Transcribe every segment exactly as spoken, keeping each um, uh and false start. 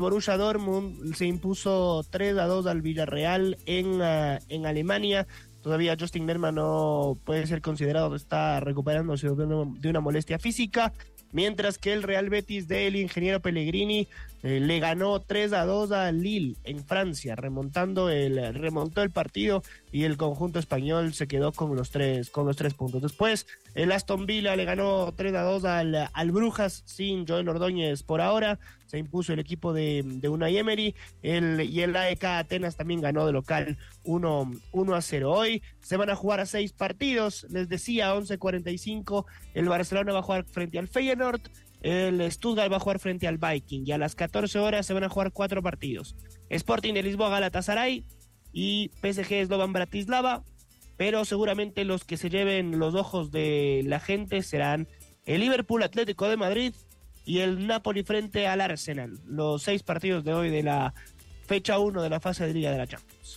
Borussia Dortmund se impuso tres a dos al Villarreal en, uh, en Alemania. Todavía Justin Merman no puede ser considerado, está recuperándose de una, de una molestia física, mientras que el Real Betis del ingeniero Pellegrini eh, le ganó tres a dos a Lille en Francia, remontando el, remontó el partido y el conjunto español se quedó con los tres, con los tres puntos. Después, el Aston Villa le ganó tres a dos al, al Brujas sin Joel Ordóñez por ahora. Se impuso el equipo de, de Unai Emery, el, y el A E K Atenas también ganó de local uno a cero. Hoy se van a jugar a seis partidos, les decía, once cuarenta y cinco, el Barcelona va a jugar frente al Feyenoord, el Stuttgart va a jugar frente al Viking, y a las catorce horas se van a jugar cuatro partidos. Sporting de Lisboa, Galatasaray, y P S G Slovan Bratislava, pero seguramente los que se lleven los ojos de la gente serán el Liverpool Atlético de Madrid y el Napoli frente al Arsenal, los seis partidos de hoy de la fecha uno de la fase de Liga de la Champions.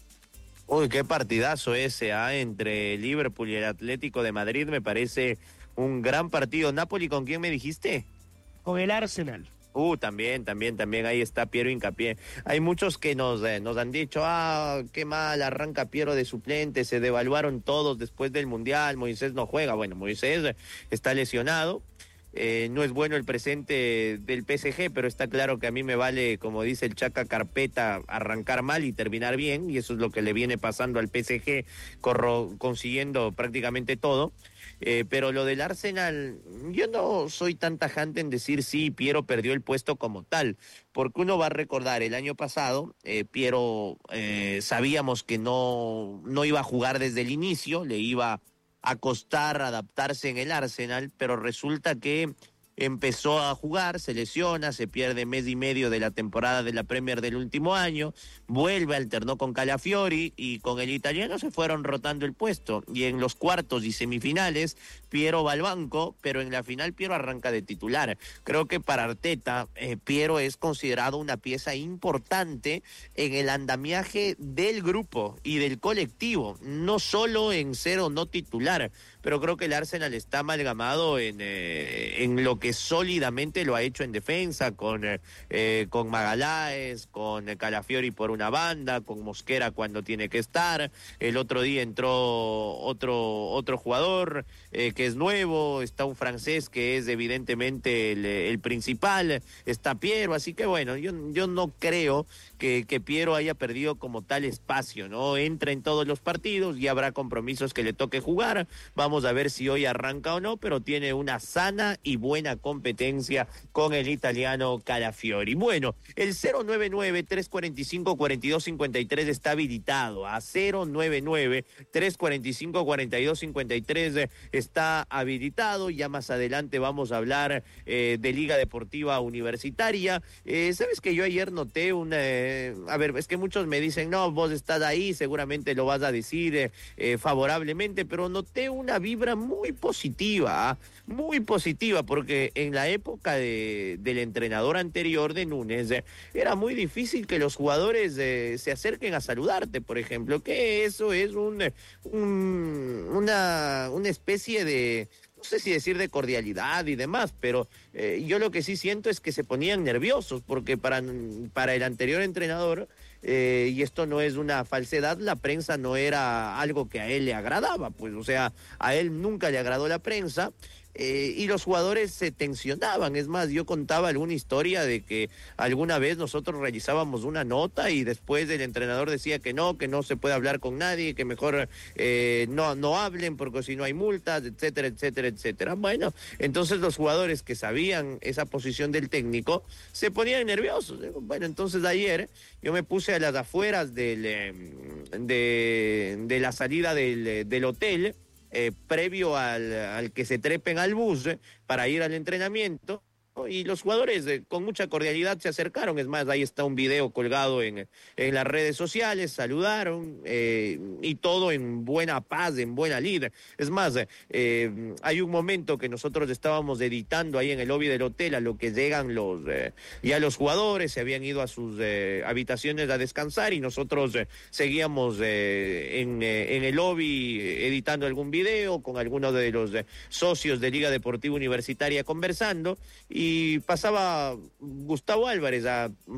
Uy, qué partidazo ese, ¿eh? Entre el Liverpool y el Atlético de Madrid, me parece un gran partido. ¿Napoli con quién me dijiste? Con el Arsenal. Uh, también, también, también, ahí está Piero Hincapié. Hay muchos que nos, eh, nos han dicho, ah, qué mal, arranca Piero de suplente, se devaluaron todos después del Mundial, Moisés no juega. Bueno, Moisés está lesionado. Eh, no es bueno el presente del P S G, pero está claro que a mí me vale, como dice el Chaca Carpeta, arrancar mal y terminar bien, y eso es lo que le viene pasando al P S G, corro, consiguiendo prácticamente todo. Eh, pero lo del Arsenal, yo no soy tan tajante en decir sí, Piero perdió el puesto como tal, porque uno va a recordar el año pasado, eh, Piero eh, sabíamos que no, no iba a jugar desde el inicio, le iba a costar adaptarse en el Arsenal, pero resulta que empezó a jugar, se lesiona, se pierde mes y medio de la temporada de la Premier del último año, vuelve, alternó con Calafiori y con el italiano se fueron rotando el puesto, y en los cuartos y semifinales Piero va al banco, pero en la final Piero arranca de titular. Creo que para Arteta, eh, Piero es considerado una pieza importante en el andamiaje del grupo y del colectivo, no solo en ser o no titular, pero creo que el Arsenal está amalgamado en, eh, en lo que sólidamente lo ha hecho en defensa, con, eh, con Magaláes, con Calafiori por una banda, con Mosquera cuando tiene que estar. El otro día entró otro, otro jugador eh, que es nuevo, está un francés que es evidentemente el, el principal, está Piero, así que bueno, yo, yo no creo que, que Piero haya perdido como tal espacio, ¿no? Entra en todos los partidos y habrá compromisos que le toque jugar. Vamos a ver si hoy arranca o no, pero tiene una sana y buena competencia con el italiano Calafiori. Bueno, el cero nueve nueve, tres cuatro cinco, cuatro dos cinco tres está habilitado. A cero nueve nueve, tres cuatro cinco, cuatro dos cinco tres está habilitado. Ya más adelante vamos a hablar eh, de Liga Deportiva Universitaria. Eh, ¿Sabes que yo ayer noté una... Eh, a ver, es que muchos me dicen, no, vos estás ahí, seguramente lo vas a decir eh, eh, favorablemente, pero noté una vibra muy positiva, ¿eh? muy positiva, porque en la época de, del entrenador anterior de Núñez, eh, era muy difícil que los jugadores eh, se acerquen a saludarte, por ejemplo, que eso es un, un una, una especie de... no sé si decir de cordialidad y demás, pero eh, yo lo que sí siento es que se ponían nerviosos, porque para, para el anterior entrenador, eh, y esto no es una falsedad, la prensa no era algo que a él le agradaba, pues, o sea, a él nunca le agradó la prensa. Eh, y los jugadores se tensionaban. Es más, yo contaba alguna historia de que alguna vez nosotros realizábamos una nota y después el entrenador decía que no, que no se puede hablar con nadie, que mejor eh, no, no hablen porque si no hay multas, etcétera, etcétera, etcétera. Bueno, entonces los jugadores que sabían esa posición del técnico se ponían nerviosos. Bueno, entonces ayer yo me puse a las afueras del, de, de la salida del, del hotel, Eh, previo al, al que se trepen al bus eh, para ir al entrenamiento, y los jugadores eh, con mucha cordialidad se acercaron. Es más, ahí está un video colgado en, en las redes sociales, saludaron eh, y todo en buena paz, en buena lid. Es más, eh, hay un momento que nosotros estábamos editando ahí en el lobby del hotel, a lo que llegan los eh, ya los jugadores, se habían ido a sus eh, habitaciones a descansar, y nosotros eh, seguíamos eh, en, eh, en el lobby editando algún video con algunos de los eh, socios de Liga Deportiva Universitaria conversando, y y pasaba Gustavo Álvarez a